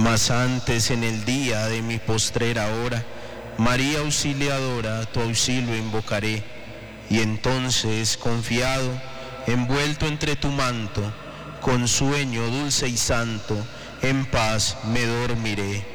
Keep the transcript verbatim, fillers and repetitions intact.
Mas antes, en el día de mi postrera hora, María Auxiliadora, tu auxilio invocaré, y entonces, confiado, envuelto entre tu manto, con sueño dulce y santo, en paz me dormiré.